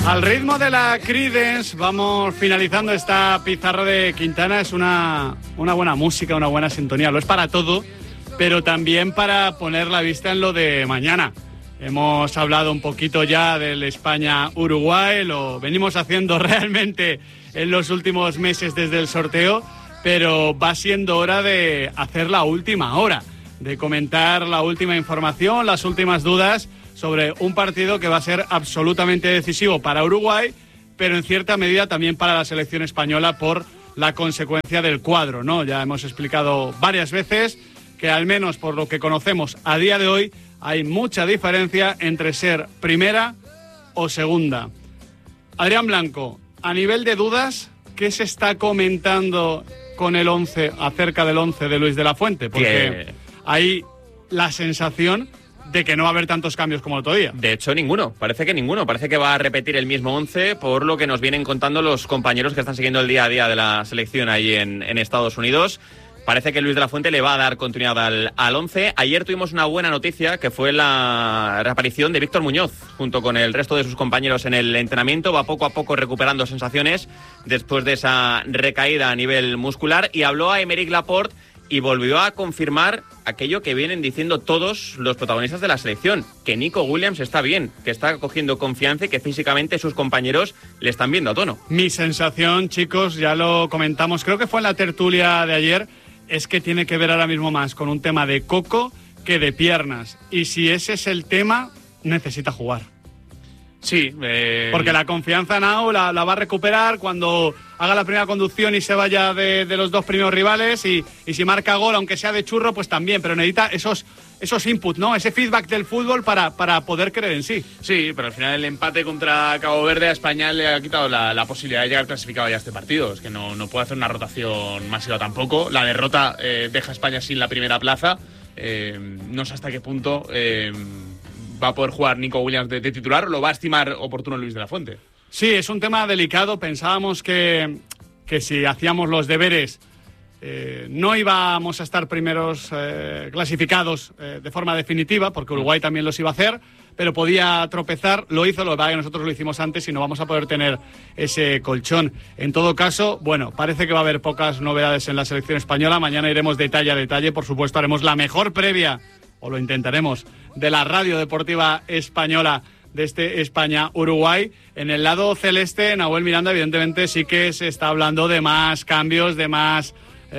Al ritmo de la Creedence vamos finalizando esta pizarra de Quintana. Es una buena música, una buena sintonía. Lo es para todo, pero también para poner la vista en lo de mañana. Hemos hablado un poquito ya del España-Uruguay, lo venimos haciendo realmente en los últimos meses desde el sorteo, pero va siendo hora de hacer la última hora, de comentar la última información, las últimas dudas sobre un partido que va a ser absolutamente decisivo para Uruguay, pero en cierta medida también para la selección española por la consecuencia del cuadro, ¿no? Ya hemos explicado varias veces que al menos por lo que conocemos a día de hoy hay mucha diferencia entre ser primera o segunda. Adrián Blanco, a nivel de dudas, ¿qué se está comentando con el 11 acerca del 11 de Luis de la Fuente? Porque hay la sensación de que no va a haber tantos cambios como el otro día. De hecho, ninguno. Parece que va a repetir el mismo 11 por lo que nos vienen contando los compañeros que están siguiendo el día a día de la selección ahí en Estados Unidos. Parece que Luis de la Fuente le va a dar continuidad al 11. Ayer tuvimos una buena noticia, que fue la reaparición de Víctor Muñoz, junto con el resto de sus compañeros en el entrenamiento. Va poco a poco recuperando sensaciones después de esa recaída a nivel muscular. Y habló a Aymeric Laporte y volvió a confirmar aquello que vienen diciendo todos los protagonistas de la selección, que Nico Williams está bien, que está cogiendo confianza y que físicamente sus compañeros le están viendo a tono. Mi sensación, chicos, ya lo comentamos, creo que fue en la tertulia de ayer, es que tiene que ver ahora mismo más con un tema de coco que de piernas. Y si ese es el tema, necesita jugar. Sí. Porque la confianza Nao la va a recuperar cuando haga la primera conducción y se vaya de los dos primeros rivales. Y si marca gol, aunque sea de churro, pues también. Pero necesita esos inputs, ¿no? Ese feedback del fútbol para poder creer en sí. Sí, pero al final el empate contra Cabo Verde a España le ha quitado la posibilidad de llegar clasificado ya a este partido. Es que no puede hacer una rotación masiva tampoco. La derrota deja a España sin la primera plaza. No sé hasta qué punto va a poder jugar Nico Williams de titular o lo va a estimar oportuno Luis de la Fuente. Sí, es un tema delicado. Pensábamos que si hacíamos los deberes no íbamos a estar primeros clasificados de forma definitiva, porque Uruguay también los iba a hacer, pero podía tropezar. Lo hizo, lo que pasa es que nosotros lo hicimos antes y no vamos a poder tener ese colchón. En todo caso, bueno, parece que va a haber pocas novedades en la selección española. Mañana iremos detalle a detalle. Por supuesto, haremos la mejor previa, o lo intentaremos, de la radio deportiva española de este España-Uruguay. En el lado celeste, Nahuel Miranda, evidentemente sí que se está hablando de más cambios, de más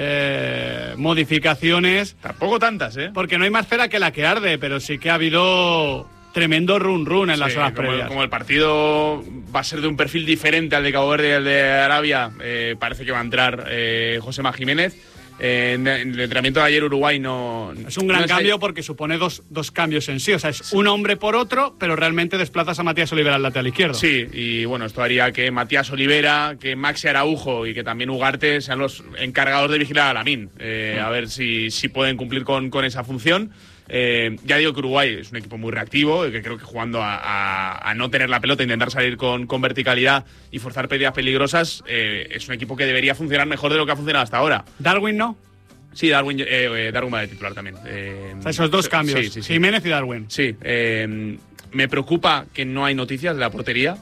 modificaciones. Tampoco tantas, porque no hay más cera que la que arde, pero sí que ha habido tremendo run-run en las horas previas. Como el partido va a ser de un perfil diferente al de Cabo Verde y al de Arabia, parece que va a entrar Josema Jiménez. En el entrenamiento de ayer Uruguay no... Es un gran cambio porque supone dos cambios en sí. O sea, es un hombre por otro, pero realmente desplazas a Matías Olivera al lateral izquierdo. Sí, y bueno, esto haría que Matías Olivera, que Maxi Araujo y que también Ugarte sean los encargados de vigilar a Lamine. A ver si pueden cumplir con esa función. Ya digo que Uruguay es un equipo muy reactivo, que creo que jugando a no tener la pelota, intentar salir con verticalidad y forzar pérdidas peligrosas, es un equipo que debería funcionar mejor de lo que ha funcionado hasta ahora. ¿Darwin no? Sí, Darwin va de titular también. O sea, esos dos cambios, sí. Jiménez y Darwin. Sí, me preocupa que no hay noticias de la portería.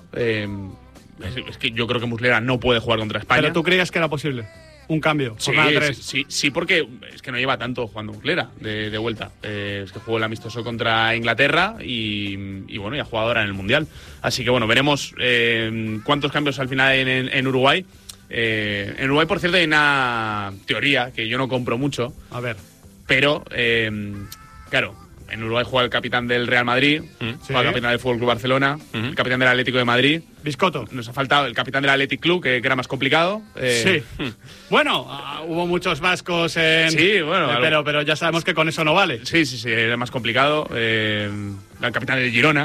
Es que yo creo que Muslera no puede jugar contra España. ¿Pero tú creías que era posible un cambio? Sí, porque es que no lleva tanto jugando Muslera de vuelta. Es que jugó el amistoso contra Inglaterra y bueno, ya ha jugado ahora en el Mundial. Así que bueno, veremos cuántos cambios al final hay en Uruguay. En Uruguay, por cierto, hay una teoría que yo no compro mucho. A ver. Pero, claro, en Uruguay juega el capitán del Real Madrid, juega el capitán del Fútbol Club Barcelona, el capitán del Atlético de Madrid. Biscotto. Nos ha faltado el capitán del Athletic Club, que era más complicado. Sí. Bueno, hubo muchos vascos en... Sí, bueno. Pero ya sabemos que con eso no vale. Sí, era más complicado. El capitán del Girona.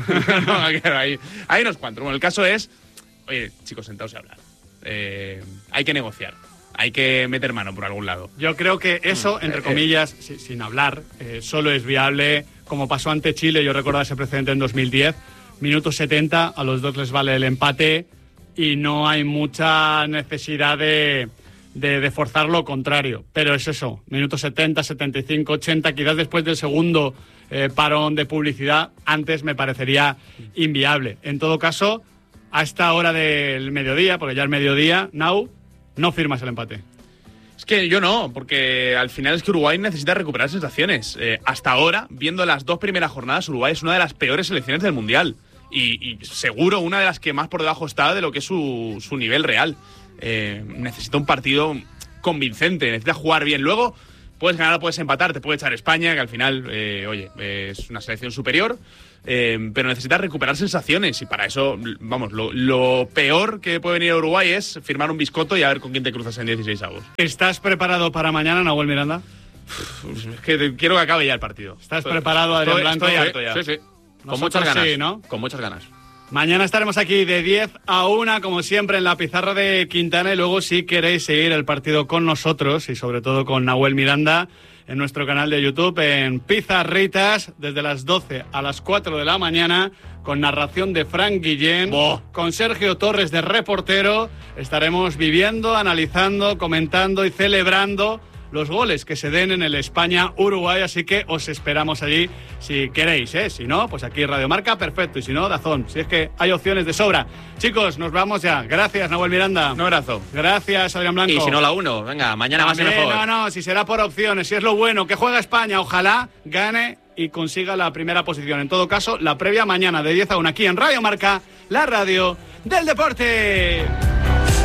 Hay unos cuantos. Bueno, el caso es... Oye, chicos, sentaos a hablar. Hay que negociar. Hay que meter mano por algún lado. Yo creo que eso, entre comillas, sin hablar, solo es viable, como pasó ante Chile. Yo recuerdo ese precedente en 2010. Minuto 70, a los dos les vale el empate y no hay mucha necesidad de forzar lo contrario. Pero es eso, minuto 70, 75, 80, quizás después del segundo parón de publicidad, antes me parecería inviable. En todo caso, a esta hora del mediodía, porque ya es mediodía, Nau, no firmas el empate. Es que yo no, porque al final es que Uruguay necesita recuperar sensaciones. Hasta ahora, viendo las 2 primeras jornadas, Uruguay es una de las peores selecciones del Mundial. Y seguro una de las que más por debajo está de lo que es su nivel real. Necesita un partido convincente, necesita jugar bien. Luego puedes ganar, puedes empatar, te puede echar España, que al final, es una selección superior. Pero necesita recuperar sensaciones y para eso, vamos, lo peor que puede venir a Uruguay es firmar un biscotto y a ver con quién te cruzas en 16avos. ¿Estás preparado para mañana, Nahuel Miranda? Es que quiero que acabe ya el partido. ¿Estás preparado, Adrián Blanco? Estoy harto ya. Sí. Con Nosotros muchas ganas. sí, ¿no? Con muchas ganas. Mañana estaremos aquí de 10 a 1, como siempre, en la pizarra de Quintana. Y luego, si queréis seguir el partido con nosotros y sobre todo con Nahuel Miranda, en nuestro canal de YouTube, en Pizarritas, desde las 12 a las 4 de la mañana, con narración de Frank Guillén, con Sergio Torres de reportero. Estaremos viviendo, analizando, comentando y celebrando los goles que se den en el España-Uruguay, así que os esperamos allí si queréis, ¿eh? Si no, pues aquí Radio Marca, perfecto, y si no, DAZN, si es que hay opciones de sobra. Chicos, nos vamos ya. Gracias, Nahuel Miranda. Un abrazo. Gracias, Adrián Blanco. Y si no la 1, venga, mañana más y mejor. No, si será por opciones, si es lo bueno, que juega España, ojalá gane y consiga la primera posición. En todo caso, la previa mañana de 10 a 1 aquí en Radio Marca, la radio del deporte.